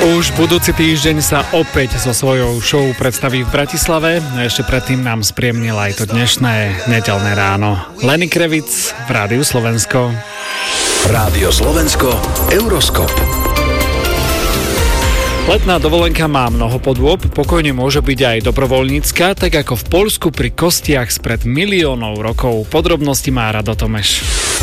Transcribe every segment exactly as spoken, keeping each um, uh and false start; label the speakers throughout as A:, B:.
A: Už budúci týždeň sa opäť so svojou show predstaví v Bratislave. Ešte predtým nám spriemnil aj to dnešné nedeľné ráno. Lenny Kravitz v Rádiu Slovensko.
B: Rádio Slovensko, Euroskop.
A: Letná dovolenka má mnoho podôb, pokojne môže byť aj dobrovoľnícka, tak ako v Poľsku pri kostiach spred miliónov rokov. Podrobnosti má Rado Tomeš.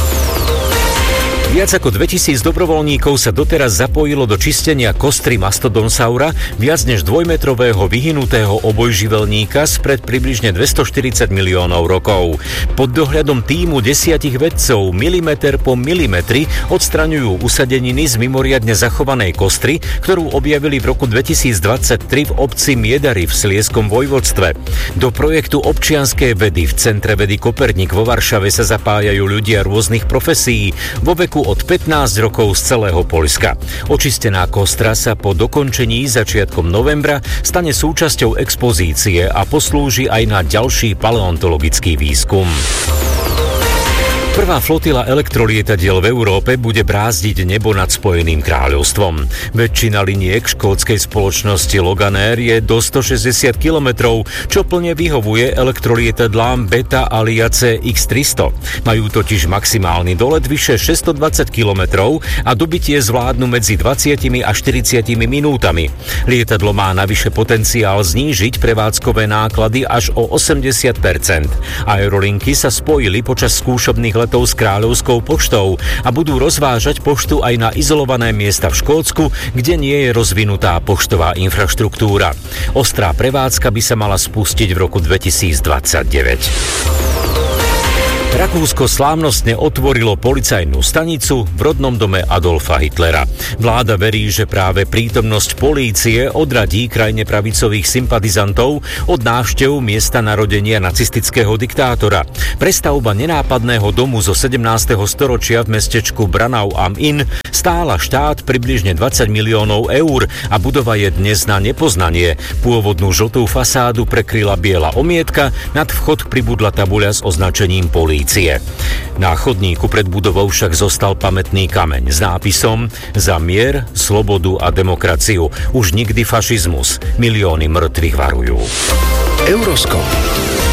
C: Viac ako dvetisíc dobrovoľníkov sa doteraz zapojilo do čistenia kostry mastodonsaura, viac než dvojmetrového vyhynutého obojživelníka spred približne dvestoštyridsať miliónov rokov. Pod dohľadom tímu desiatich vedcov milimeter po milimetri odstraňujú usadeniny z mimoriadne zachovanej kostry, ktorú objavili v roku dvetisícdvadsaťtri v obci Miedary v Slieskom vojvodstve. Do projektu občianskej vedy v Centre vedy Koperník vo Varšave sa zapájajú ľudia rôznych profesií vo veku od pätnásť rokov z celého Poľska. Očistená kostra sa po dokončení začiatkom novembra stane súčasťou expozície a poslúži aj na ďalší paleontologický výskum. Prvá flotila elektrolietadiel v Európe bude brázdiť nebo nad Spojeným kráľovstvom. Väčšina liniek škótskej spoločnosti Loganair je do stošesťdesiat kilometrov, čo plne vyhovuje elektrolietadlám Beta Aliace iks tristo. Majú totiž maximálny dolet vyše šesťstodvadsať kilometrov a dobitie zvládnu medzi dvadsiatimi a štyridsiatimi minútami. Lietadlo má navyše potenciál znížiť prevádzkové náklady až o osemdesiat percent. Aerolinky sa spojili počas skúšobných letov s Kráľovskou poštou a budú rozvážať poštu aj na izolované miesta v Škótsku, kde nie je rozvinutá poštová infraštruktúra. Ostrá prevádzka by sa mala spustiť v roku dvetisícdvadsaťdeväť. Rakúsko slávnostne otvorilo policajnú stanicu v rodnom dome Adolfa Hitlera. Vláda verí, že práve prítomnosť polície odradí krajne pravicových sympatizantov od návštev miesta narodenia nacistického diktátora. Prestavba nenápadného domu zo sedemnásteho storočia v mestečku Branau am Inn stála štát približne dvadsať miliónov eur a budova je dnes na nepoznanie. Pôvodnú žltú fasádu prekryla biela omietka, nad vchod pribudla tabuľa s označením polície. Na chodníku pred budovou však zostal pamätný kameň s nápisom Za mier, slobodu a demokraciu. Už nikdy fašizmus. Milióny mŕtvych varujú.
B: Euroskop.